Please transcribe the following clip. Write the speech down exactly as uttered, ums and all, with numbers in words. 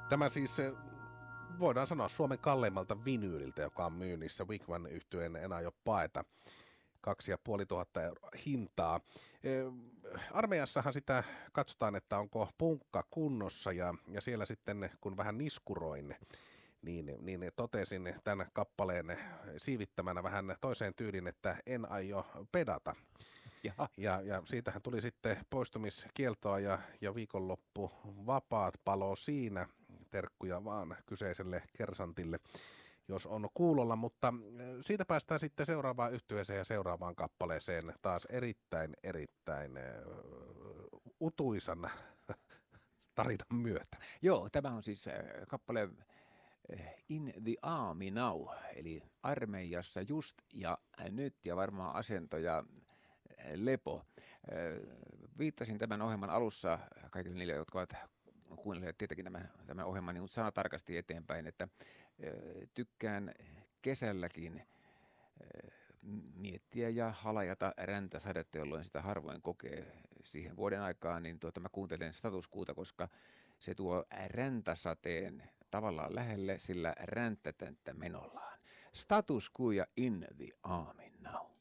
Tämä siis eh, voidaan sanoa Suomen kalleimmalta vinyyliltä, joka on myynnissä Wigman yhtyeen En aio paeta. Kaksi ja puoli tuhatta euroa hintaa. Eh, Armeijassahan sitä katsotaan, että onko punkka kunnossa ja, ja siellä sitten kun vähän niskuroin, niin, niin totesin tämän kappaleen siivittämänä vähän toiseen tyyliin, että en aio pedata. Ja, ja siitähän tuli sitten poistumiskieltoa ja, ja viikonloppu vapaat palo siinä. Terkkuja vaan kyseiselle kersantille, jos on kuulolla, mutta siitä päästään sitten seuraavaan yhtyeeseen ja seuraavaan kappaleeseen taas erittäin, erittäin uh, utuisan tarinan myötä. Joo, tämä on siis kappale In the Army Now, eli armeijassa just ja nyt ja varmaan asento ja lepo. Viittasin tämän ohjelman alussa kaikille niille, jotka ovat kuunnelleet tietenkin tämän, tämän ohjelman niin sana tarkasti eteenpäin, että tykkään kesälläkin miettiä ja halajata räntäsadetta, jolloin sitä harvoin kokee siihen vuoden aikaan, niin tuota, mä kuuntelen statuskuuta, koska se tuo räntäsateen tavallaan lähelle, sillä räntätäntä menollaan. Status Quo ja In the Army Now.